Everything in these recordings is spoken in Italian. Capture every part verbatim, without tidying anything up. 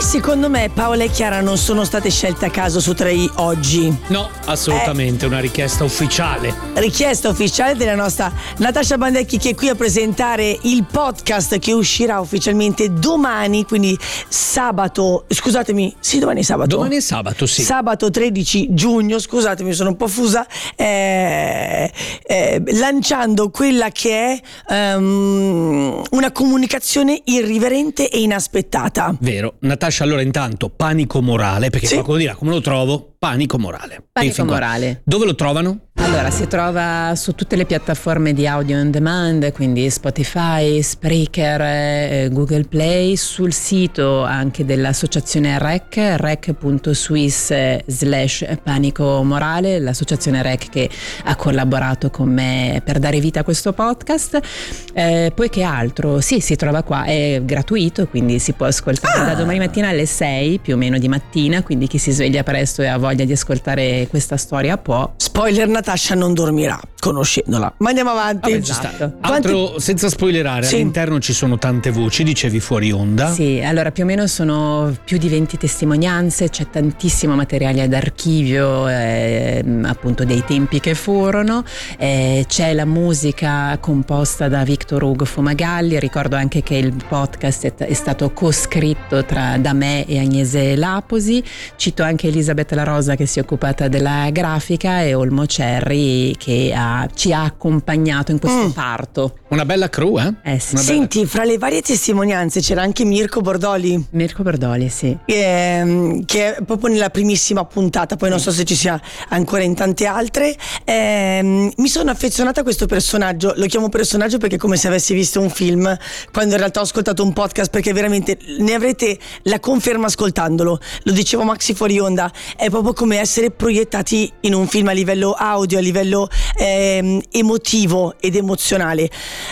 secondo me Paola e Chiara non sono state scelte a caso su Tre oggi. No, assolutamente, eh, una richiesta ufficiale. Richiesta ufficiale della nostra Natascia Bandecchi, che è qui a presentare il podcast che uscirà ufficialmente domani, quindi sabato, scusatemi, sì, domani è sabato. Domani è sabato, sì. Sabato tredici giugno, scusatemi, sono un po' fusa, eh, eh, lanciando quella che è um, una comunicazione irriverente e inaspettata. Vero. Natascia, allora intanto Panico Morale, perché sì. qualcuno dirà come lo trovo? Panico Morale. Panico Morale. Dove lo trovano? Allora, si trova su tutte le piattaforme di audio on demand, quindi Spotify, Spreaker, eh, Google Play, sul sito anche dell'associazione R E C, rec punto swiss slash Panico Morale, l'associazione R E C che ha collaborato con me per dare vita a questo podcast. Eh, poi che altro? Sì, si trova qua, è gratuito, quindi si può ascoltare ah. da domani mattina alle sei più o meno di mattina, quindi chi si sveglia presto e ha voglia di ascoltare questa storia può. Spoiler, Natascia non dormirà conoscendola, ma andiamo avanti. Ah, esatto. Altro, Quanti... senza spoilerare, sì. All'interno ci sono tante voci, dicevi fuori onda. Sì, allora più o meno sono più di venti testimonianze, c'è tantissimo materiale d'archivio, eh, appunto dei tempi che furono, eh, c'è la musica composta da Victor Hugo Fumagalli. Ricordo anche che il podcast è, è stato co-scritto tra, da me e Agnese Laposi. Cito anche Elisabeth La Rosa che si è occupata della grafica e Olmo Cerri che ha, ci ha accompagnato in questo mm. parto. Una bella crew, eh? eh sì. Una Senti, bella... fra le varie testimonianze c'era anche Mirko Bordoli. Mirko Bordoli, sì. Che, che è proprio nella primissima puntata, poi non so se ci sia ancora in tante altre. Eh, mi sono affezionata a questo personaggio, lo chiamo personaggio perché è come se avessi visto un film, quando in realtà ho ascoltato un podcast, perché veramente ne avrete la conferma ascoltandolo. Lo dicevo Maxi fuori onda, è proprio come essere proiettati in un film a livello audio, a livello ehm, emotivo ed emozionale.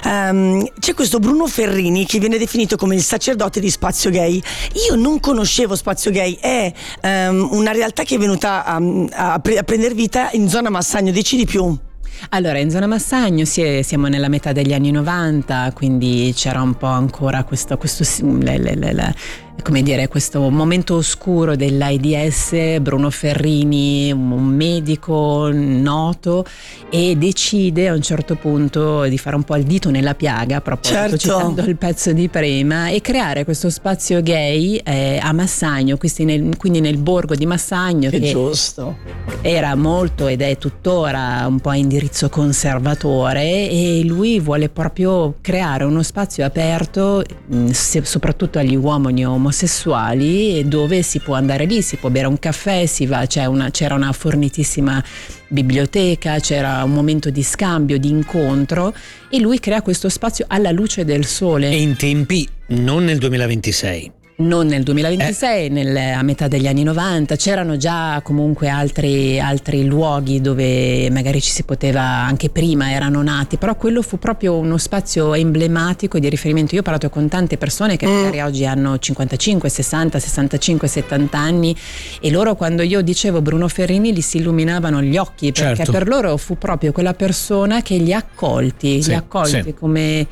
Um, c'è questo Bruno Ferrini che viene definito come il sacerdote di Spazio Gay. Io non conoscevo Spazio Gay, è um, una realtà che è venuta a, a, pre- a prendere vita in zona Massagno. Dici di più? Allora, in zona Massagno sì, siamo nella metà degli anni novanta, quindi c'era un po' ancora questo, questo le, le, le, le, come dire, questo momento oscuro dell'AIDS. Bruno Ferrini, un medico noto, e decide a un certo punto di fare un po' il dito nella piaga, proprio certo. citando il pezzo di prima, e creare questo spazio gay eh, a Massagno, quindi nel, quindi nel borgo di Massagno, che, che giusto. Era molto ed è tuttora un po' indirizzo conservatore, e lui vuole proprio creare uno spazio aperto se, soprattutto agli uomini omosessuali, dove si può andare lì, si può bere un caffè, si va, c'è una, c'era una fornitissima biblioteca, c'era un momento di scambio, di incontro, e lui crea questo spazio alla luce del sole. E in tempi non nel duemilaventisei. Non nel duemilaventisei, eh. nel, a metà degli anni novanta c'erano già comunque altri, altri luoghi dove magari ci si poteva, anche prima erano nati, però quello fu proprio uno spazio emblematico di riferimento. Io ho parlato con tante persone che magari mm. oggi hanno cinquantacinque, sessanta, sessantacinque, settanta anni, e loro, quando io dicevo Bruno Ferrini, gli si illuminavano gli occhi, perché certo. per loro fu proprio quella persona che li ha accolti, sì, li ha accolti sì. come...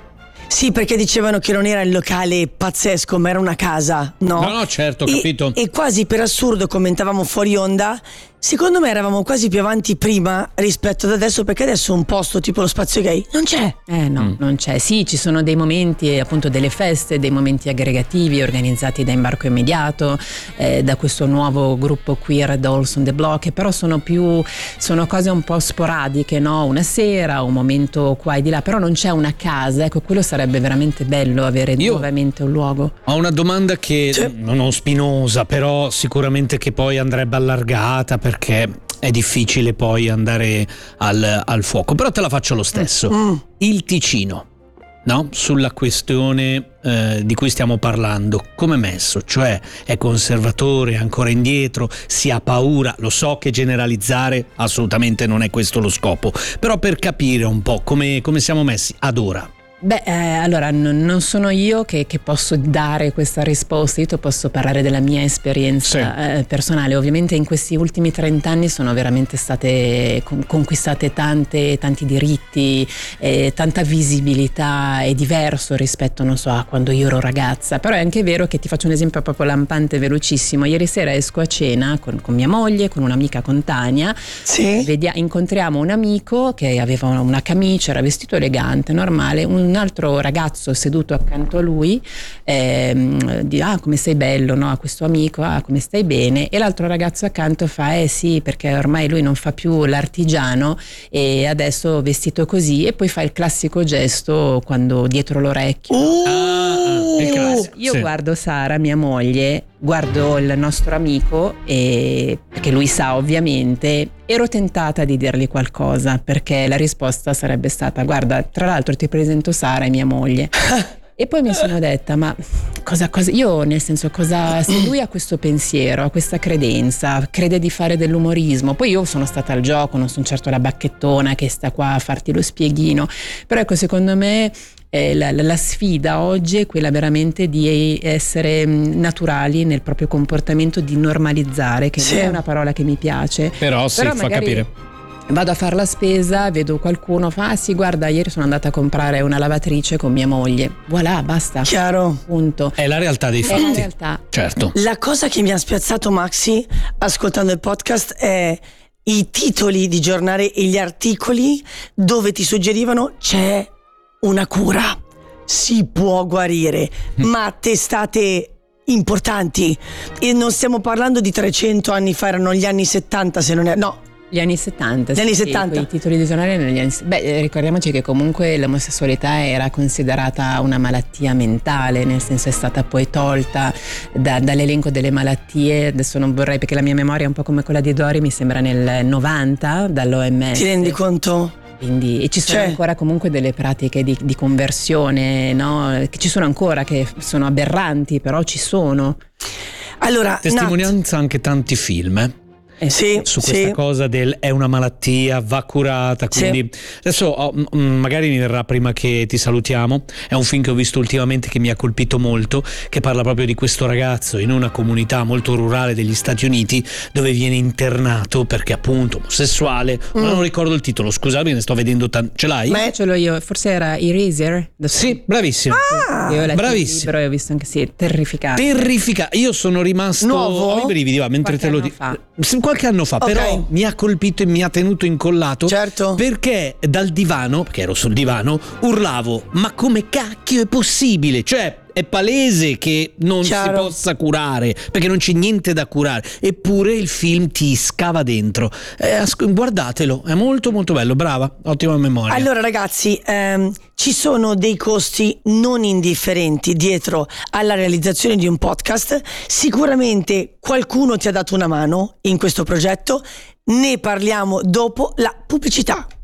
Sì, perché dicevano che non era il locale pazzesco, ma era una casa, no? No, no, certo, ho capito. E, e quasi per assurdo, commentavamo fuori onda, secondo me eravamo quasi più avanti prima rispetto ad adesso, perché adesso un posto tipo lo Spazio Gay non c'è. Eh no, mm. non c'è. Sì, ci sono dei momenti, appunto delle feste, dei momenti aggregativi organizzati da Imbarco Immediato, eh, da questo nuovo gruppo queer Dolls on the Block, però sono più, sono cose un po' sporadiche, no? Una sera, un momento qua e di là, però non c'è una casa. Ecco, quello sarebbe veramente bello, avere Io nuovamente un luogo. Ho una domanda che sì. non ho spinosa, però sicuramente che poi andrebbe allargata, perché è difficile poi andare al, al fuoco, però te la faccio lo stesso. Mm. Il Ticino, no? Sulla questione eh, di cui stiamo parlando, come è messo? Cioè è conservatore, è ancora indietro, si ha paura? Lo so che generalizzare assolutamente non è questo lo scopo, però per capire un po' come, come siamo messi ad ora. Beh, eh, allora n- non sono io che, che posso dare questa risposta, io ti posso parlare della mia esperienza sì. eh, personale. Ovviamente in questi ultimi trent'anni sono veramente state con- conquistate tante, tanti diritti, eh, tanta visibilità, è diverso rispetto, non so, a quando io ero ragazza, però è anche vero che ti faccio un esempio proprio lampante, velocissimo. Ieri sera esco a cena con, con mia moglie, con un'amica, con Tania, Sì. Vedia- incontriamo un amico che aveva una camicia, era vestito elegante, normale, un un altro ragazzo seduto accanto a lui ehm, di ah come sei bello, no? A questo amico, ah come stai bene, e l'altro ragazzo accanto fa eh sì perché ormai lui non fa più l'artigiano e adesso vestito così, e poi fa il classico gesto quando dietro l'orecchio. Uh, Ah, il classico, Io sì. guardo Sara, mia moglie, guardo il nostro amico, e perché lui sa ovviamente, ero tentata di dirgli qualcosa perché la risposta sarebbe stata guarda, tra l'altro ti presento Sara, è mia moglie. E poi mi sono detta ma cosa, cosa io nel senso cosa, se lui ha questo pensiero, ha questa credenza, crede di fare dell'umorismo, poi io sono stata al gioco, non sono certo la bacchettona che sta qua a farti lo spieghino, però ecco secondo me eh, la, la sfida oggi è quella veramente di essere naturali nel proprio comportamento, di normalizzare, che Sì. non è una parola che mi piace, Però sì, fa magari capire. vado a fare la spesa, vedo qualcuno, fa ah sì guarda ieri sono andata a comprare una lavatrice con mia moglie, voilà, basta, chiaro. punto. È la realtà dei È la fatti. realtà. Certo. La cosa che mi ha spiazzato, Maxi, ascoltando il podcast, è i titoli di giornale e gli articoli dove ti suggerivano c'è una cura, si può guarire, ma testate importanti, e non stiamo parlando di trecento anni fa, erano gli anni settanta se non è, no, Gli anni settanta. Gli anni sì, settanta. quei titoli di giornale negli anni se- Beh, ricordiamoci che comunque l'omosessualità era considerata una malattia mentale, nel senso è stata poi tolta da- dall'elenco delle malattie. Adesso non vorrei, perché la mia memoria è un po' come quella di Dori, mi sembra nel novanta dall'O M S. ti rendi conto? Quindi, e ci sono Cioè- ancora comunque delle pratiche di, di conversione, no? Che ci sono ancora, che sono aberranti, però ci sono. Allora, Testimonianza anche tanti film, eh. Eh, sì, Su questa sì. cosa del è una malattia, va curata, quindi adesso oh, mm, magari mi verrà prima che ti salutiamo, è un film che ho visto ultimamente che mi ha colpito molto, che parla proprio di questo ragazzo in una comunità molto rurale degli Stati Uniti dove viene internato perché appunto omosessuale, ma non ricordo il titolo, scusami, ne sto vedendo tanto. Ce l'hai? Ma- Eh, ce l'ho io, forse era Eraser? Sì, bravissimo. Io ho letto bravissimo. il libro e ho visto anche sì, terrificante. Terrificante. Io sono rimasto Nuovo? ho i brividi, va, mentre Qualche te lo anno dico. fa. Sì, qualche anno fa, Ok. però mi ha colpito e mi ha tenuto incollato. Certo. Perché dal divano, perché ero sul divano, urlavo: ma come cacchio è possibile? Cioè, è palese che non Chiaro. si possa curare, perché non c'è niente da curare. Eppure il film ti scava dentro. Eh, as- guardatelo, è molto molto bello, brava, ottima memoria. Allora ragazzi, ehm, ci sono dei costi non indifferenti dietro alla realizzazione di un podcast. Sicuramente qualcuno ti ha dato una mano in questo progetto, ne parliamo dopo la pubblicità.